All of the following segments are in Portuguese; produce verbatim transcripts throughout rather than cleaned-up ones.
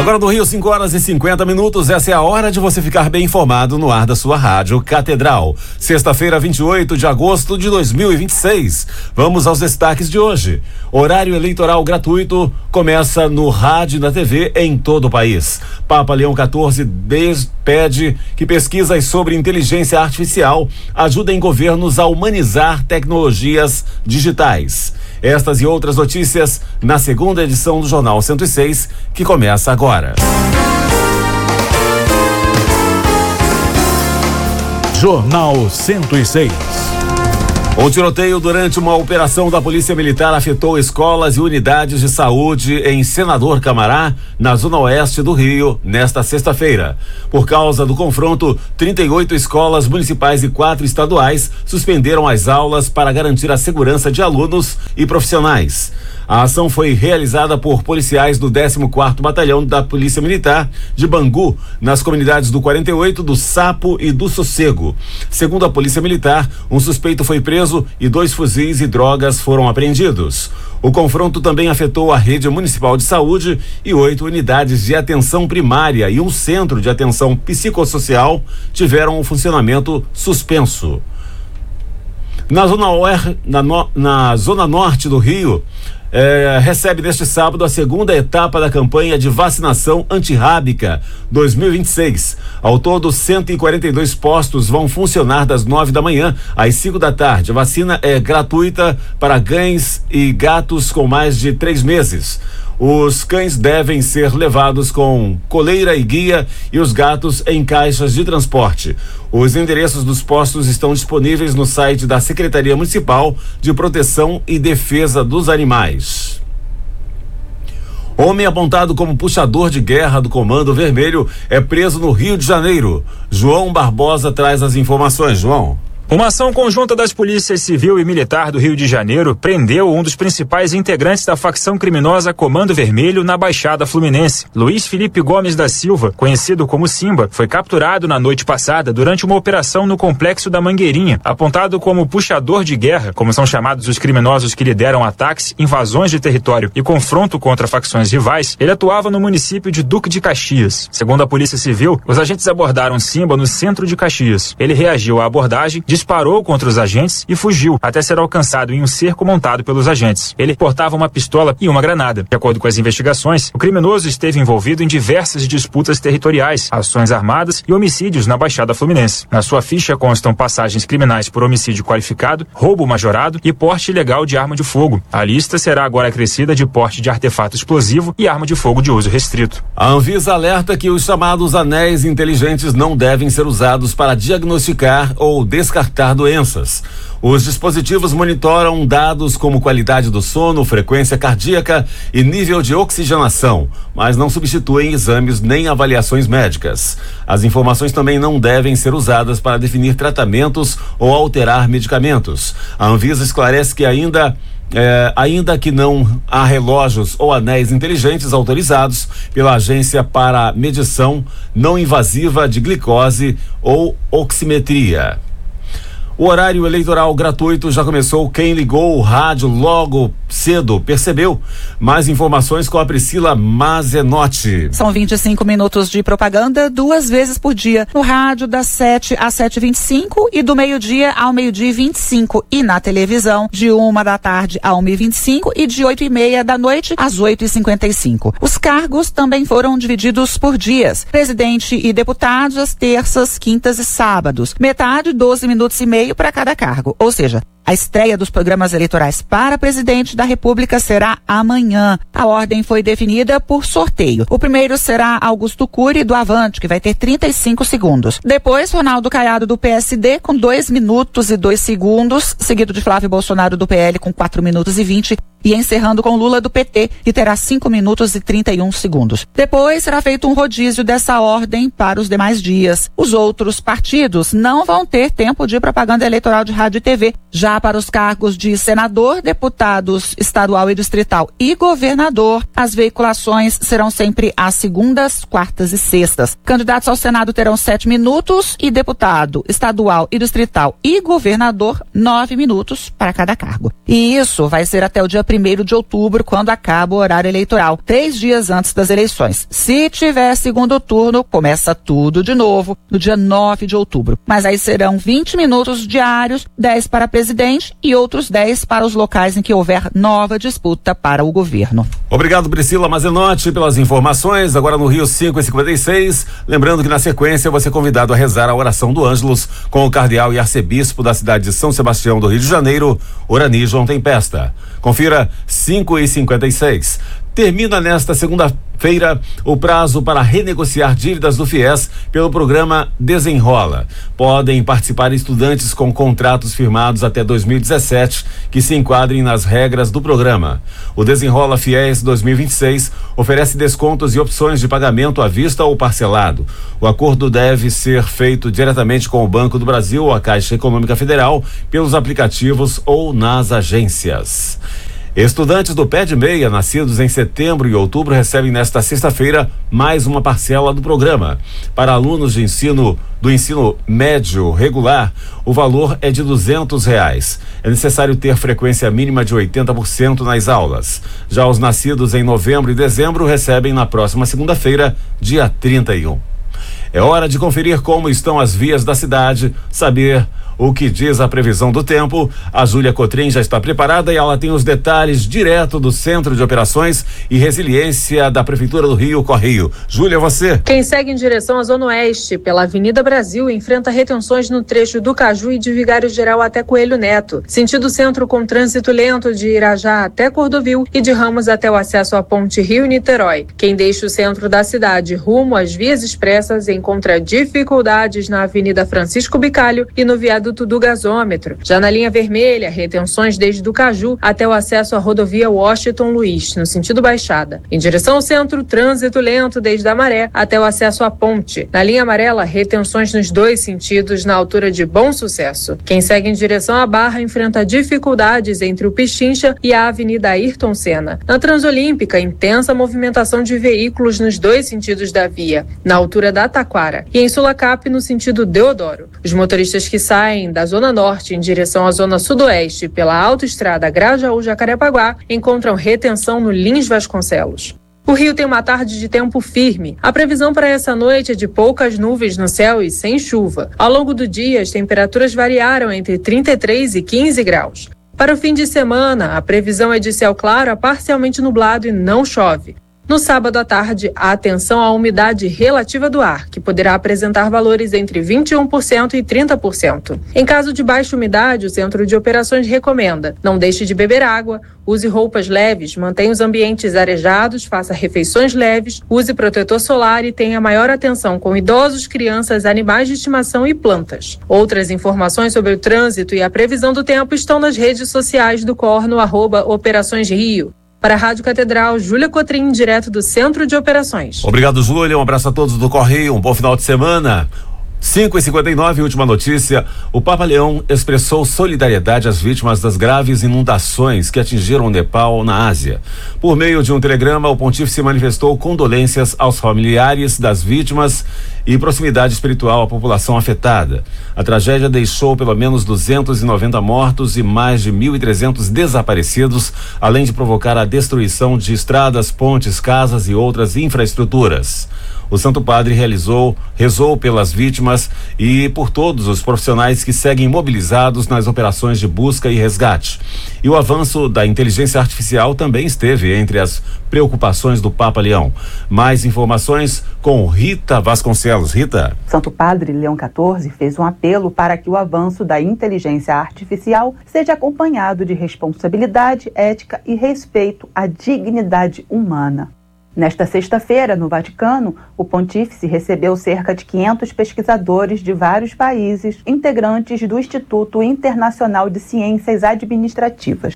Agora no Rio, cinco horas e cinquenta minutos, essa é a hora de você ficar bem informado no ar da sua rádio Catedral. Sexta-feira, vinte e oito de agosto de dois mil e vinte e seis. Vamos aos destaques de hoje. Horário eleitoral gratuito começa no rádio e na T V em todo o país. Papa Leão quatorze pede que pesquisas sobre inteligência artificial ajudem governos a humanizar tecnologias digitais. Estas e outras notícias na segunda edição do Jornal cento e seis, que começa agora. Jornal cento e seis. O tiroteio durante uma operação da Polícia Militar afetou escolas e unidades de saúde em Senador Camará, na zona oeste do Rio, nesta sexta-feira. Por causa do confronto, trinta e oito escolas municipais e quatro estaduais suspenderam as aulas para garantir a segurança de alunos e profissionais. A ação foi realizada por policiais do décimo quarto Batalhão da Polícia Militar de Bangu, nas comunidades do quarenta e oito, do Sapo e do Sossego. Segundo a Polícia Militar, um suspeito foi preso e dois fuzis e drogas foram apreendidos. O confronto também afetou a rede municipal de saúde e oito unidades de atenção primária e um centro de atenção psicossocial tiveram o funcionamento suspenso. Na zona, oer, na, no, na zona norte do Rio, É, recebe neste sábado a segunda etapa da campanha de vacinação antirrábica dois mil e vinte e seis. Ao todo, cento e quarenta e dois postos vão funcionar das nove da manhã às cinco da tarde. A vacina é gratuita para cães e gatos com mais de três meses. Os cães devem ser levados com coleira e guia e os gatos em caixas de transporte. Os endereços dos postos estão disponíveis no site da Secretaria Municipal de Proteção e Defesa dos Animais. Homem apontado como puxador de guerra do Comando Vermelho é preso no Rio de Janeiro. João Barbosa traz as informações. João. Uma ação conjunta das polícias civil e militar do Rio de Janeiro prendeu um dos principais integrantes da facção criminosa Comando Vermelho na Baixada Fluminense. Luiz Felipe Gomes da Silva, conhecido como Simba, foi capturado na noite passada durante uma operação no Complexo da Mangueirinha. Apontado como puxador de guerra, como são chamados os criminosos que lideram ataques, invasões de território e confronto contra facções rivais, ele atuava no município de Duque de Caxias. Segundo a Polícia Civil, os agentes abordaram Simba no centro de Caxias. Ele reagiu à abordagem, disparou contra os agentes e fugiu, até ser alcançado em um cerco montado pelos agentes. Ele portava uma pistola e uma granada. De acordo com as investigações, o criminoso esteve envolvido em diversas disputas territoriais, ações armadas e homicídios na Baixada Fluminense. Na sua ficha constam passagens criminais por homicídio qualificado, roubo majorado e porte ilegal de arma de fogo. A lista será agora acrescida de porte de artefato explosivo e arma de fogo de uso restrito. A Anvisa alerta que os chamados anéis inteligentes não devem ser usados para diagnosticar ou descartar doenças. Os dispositivos monitoram dados como qualidade do sono, frequência cardíaca e nível de oxigenação, mas não substituem exames nem avaliações médicas. As informações também não devem ser usadas para definir tratamentos ou alterar medicamentos. A Anvisa esclarece que ainda É, ainda que não há relógios ou anéis inteligentes autorizados pela Agência para Medição Não Invasiva de Glicose ou Oximetria. O horário eleitoral gratuito já começou. Quem ligou o rádio logo cedo percebeu. Mais informações com a Priscila Mazenotti. São vinte e cinco minutos de propaganda duas vezes por dia. No rádio das sete às sete e vinte e cinco e do meio-dia ao meio-dia e vinte e cinco. E na televisão de uma da tarde a uma e vinte e cinco e de oito e meia da noite às oito e cinquenta e cinco. Os cargos também foram divididos por dias. Presidente e deputados às terças, quintas e sábados. Metade, doze minutos e meio para cada cargo. Ou seja, a estreia dos programas eleitorais para presidente da República será amanhã. A ordem foi definida por sorteio. O primeiro será Augusto Cury, do Avante, que vai ter trinta e cinco segundos. Depois, Ronaldo Caiado, do P S D, com dois minutos e dois segundos, seguido de Flávio Bolsonaro, do P L, com quatro minutos e vinte, e encerrando com Lula, do P T, que terá cinco minutos e trinta e um segundos. Depois será feito um rodízio dessa ordem para os demais dias. Os outros partidos não vão ter tempo de propaganda eleitoral de rádio e T V, já Já para os cargos de senador, deputados estadual e distrital e governador, as veiculações serão sempre às segundas, quartas e sextas. Candidatos ao Senado terão sete minutos e deputado estadual e distrital e governador, nove minutos para cada cargo. E isso vai ser até o dia primeiro de outubro, quando acaba o horário eleitoral, três dias antes das eleições. Se tiver segundo turno, começa tudo de novo no dia nove de outubro. Mas aí serão vinte minutos diários, dez para presidente e outros dez para os locais em que houver nova disputa para o governo. Obrigado, Priscila Mazenotti, pelas informações. Agora no Rio cinco e cinquenta e seis. Lembrando que na sequência você é convidado a rezar a oração do Ângelus com o cardeal e arcebispo da cidade de São Sebastião do Rio de Janeiro, Orani João Tempesta. Confira cinco e cinquenta e seis. Termina nesta segunda-feira o prazo para renegociar dívidas do FIES pelo programa Desenrola. Podem participar estudantes com contratos firmados até dois mil e dezessete que se enquadrem nas regras do programa. O Desenrola FIES dois mil e vinte e seis oferece descontos e opções de pagamento à vista ou parcelado. O acordo deve ser feito diretamente com o Banco do Brasil ou a Caixa Econômica Federal pelos aplicativos ou nas agências. Estudantes do Pé de Meia, nascidos em setembro e outubro, recebem nesta sexta-feira mais uma parcela do programa. Para alunos de ensino do ensino médio regular, o valor é de duzentos reais. É necessário ter frequência mínima de oitenta por cento nas aulas. Já os nascidos em novembro e dezembro recebem na próxima segunda-feira, dia trinta e um. É hora de conferir como estão as vias da cidade, saber o que diz a previsão do tempo. A Júlia Cotrim já está preparada e ela tem os detalhes direto do Centro de Operações e Resiliência da Prefeitura do Rio, Correio. Júlia, você. Quem segue em direção à Zona Oeste pela Avenida Brasil enfrenta retenções no trecho do Caju e de Vigário Geral até Coelho Neto. Sentido centro com trânsito lento de Irajá até Cordovil e de Ramos até o acesso à Ponte Rio-Niterói. Quem deixa o centro da cidade rumo às vias expressas encontra dificuldades na Avenida Francisco Bicalho e no viaduto do gasômetro. Já na linha vermelha, retenções desde o Caju até o acesso à rodovia Washington Luiz, no sentido Baixada. Em direção ao centro, trânsito lento desde a Maré até o acesso à ponte. Na linha amarela, retenções nos dois sentidos na altura de Bom Sucesso. Quem segue em direção à Barra enfrenta dificuldades entre o Pichincha e a Avenida Ayrton Senna. Na Transolímpica, intensa movimentação de veículos nos dois sentidos da via, na altura da Taquara. E em Sulacap, no sentido Deodoro. Os motoristas que saem da Zona Norte em direção à Zona Sudoeste pela autoestrada Grajaú-Jacarepaguá encontram retenção no Lins Vasconcelos. O Rio tem uma tarde de tempo firme. A previsão para essa noite é de poucas nuvens no céu e sem chuva. Ao longo do dia, as temperaturas variaram entre trinta e três e quinze graus. Para o fim de semana, a previsão é de céu claro a parcialmente nublado e não chove. No sábado à tarde, há atenção à umidade relativa do ar, que poderá apresentar valores entre vinte e um por cento e trinta por cento. Em caso de baixa umidade, o Centro de Operações recomenda: não deixe de beber água, use roupas leves, mantenha os ambientes arejados, faça refeições leves, use protetor solar e tenha maior atenção com idosos, crianças, animais de estimação e plantas. Outras informações sobre o trânsito e a previsão do tempo estão nas redes sociais do C O R no arroba Operações Rio. Para a Rádio Catedral, Júlia Cotrim, direto do Centro de Operações. Obrigado, Júlia. Um abraço a todos do Correio. Um bom final de semana. cinco e cinquenta e nove, última notícia. O Papa Leão expressou solidariedade às vítimas das graves inundações que atingiram o Nepal, na Ásia. Por meio de um telegrama, o pontífice manifestou condolências aos familiares das vítimas e proximidade espiritual à população afetada. A tragédia deixou pelo menos duzentos e noventa mortos e mais de mil e trezentos desaparecidos, além de provocar a destruição de estradas, pontes, casas e outras infraestruturas. O Santo Padre realizou, rezou pelas vítimas e por todos os profissionais que seguem mobilizados nas operações de busca e resgate. E o avanço da inteligência artificial também esteve entre as preocupações do Papa Leão. Mais informações com Rita Vasconcelos. Rita. Santo Padre Leão quatorze fez um apelo para que o avanço da inteligência artificial seja acompanhado de responsabilidade, ética e respeito à dignidade humana. Nesta sexta-feira, no Vaticano, o pontífice recebeu cerca de quinhentos pesquisadores de vários países, integrantes do Instituto Internacional de Ciências Administrativas.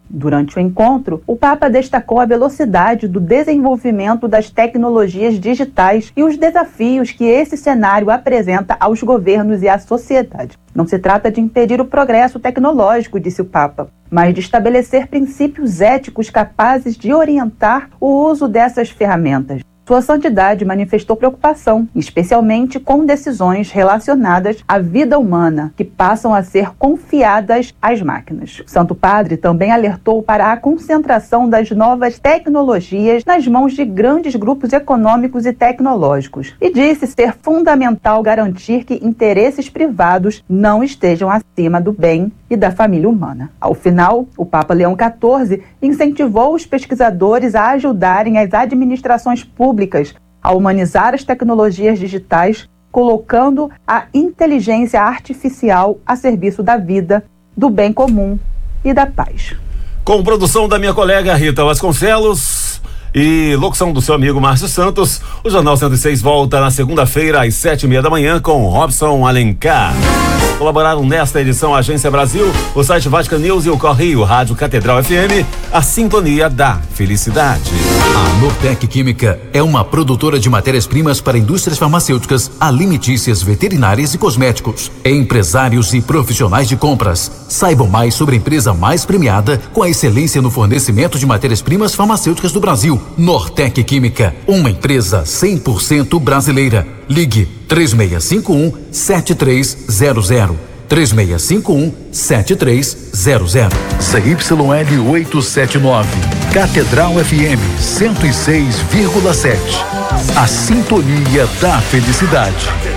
Durante o encontro, o Papa destacou a velocidade do desenvolvimento das tecnologias digitais e os desafios que esse cenário apresenta aos governos e à sociedade. Não se trata de impedir o progresso tecnológico, disse o Papa, mas de estabelecer princípios éticos capazes de orientar o uso dessas ferramentas. Sua Santidade manifestou preocupação, especialmente com decisões relacionadas à vida humana, que passam a ser confiadas às máquinas. O Santo Padre também alertou para a concentração das novas tecnologias nas mãos de grandes grupos econômicos e tecnológicos, e disse ser fundamental garantir que interesses privados não estejam acima do bem e da família humana. Ao final, o Papa Leão quatorze incentivou os pesquisadores a ajudarem as administrações públicas a humanizar as tecnologias digitais, colocando a inteligência artificial a serviço da vida, do bem comum e da paz. Com produção da minha colega Rita Vasconcelos e locução do seu amigo Márcio Santos, o Jornal cento e seis volta na segunda-feira às sete e meia da manhã com Robson Alencar. Colaboraram nesta edição a Agência Brasil, o site Vatican News e o Correio Rádio Catedral F M, a sintonia da felicidade. A Nortec Química é uma produtora de matérias-primas para indústrias farmacêuticas, alimentícias, veterinárias e cosméticos. Empresários e profissionais de compras. Saibam mais sobre a empresa mais premiada com a excelência no fornecimento de matérias-primas farmacêuticas do Brasil. Nortec Química, uma empresa cem por cento brasileira. Ligue três seis cinco um, sete três zero zero. três seis cinco um, sete três zero zero. C Y L oitocentos e setenta e nove. Catedral F M cento e seis vírgula sete. A sintonia da felicidade.